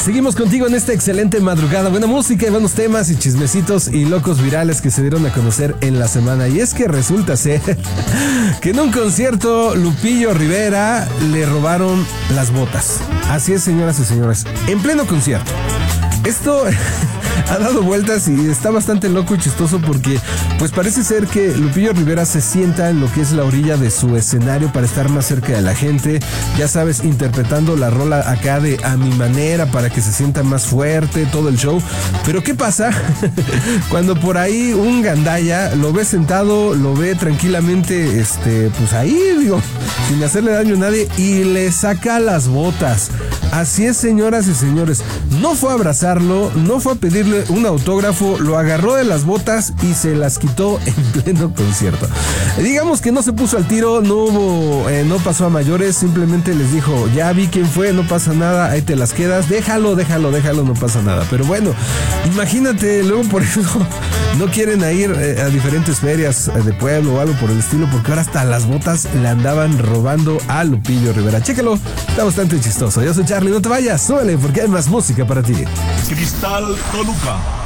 Seguimos contigo en esta excelente madrugada. Buena música, buenos temas y chismecitos y locos virales que se dieron a conocer en la semana. Y es que resulta ser que en un concierto Lupillo Rivera le robaron las botas. Así es, señoras y señores, en pleno concierto. Esto ha dado vueltas y está bastante loco y chistoso porque pues parece ser que Lupillo Rivera se sienta en lo que es la orilla de su escenario para estar más cerca de la gente, ya sabes, interpretando la rola acá de A Mi Manera para que se sienta más fuerte, todo el show. Pero ¿qué pasa? Cuando por ahí un gandaya lo ve sentado, lo ve tranquilamente, pues ahí, digo, sin hacerle daño a nadie y le saca las botas. Así es, señoras y señores, no fue a abrazarlo, no fue a pedirle un autógrafo, lo agarró de las botas y se las quitó en pleno concierto. Digamos que no se puso al tiro, no pasó a mayores, simplemente les dijo, ya vi quién fue, no pasa nada, ahí te las quedas, déjalo, no pasa nada. Pero bueno, imagínate, luego por eso no quieren ir a diferentes ferias de pueblo o algo por el estilo, porque ahora hasta las botas le andaban robando a Lupillo Rivera. Chécalo, está bastante chistoso. Yo soy Charlie, no te vayas, súbele porque hay más música para ti. Cristal Toluca.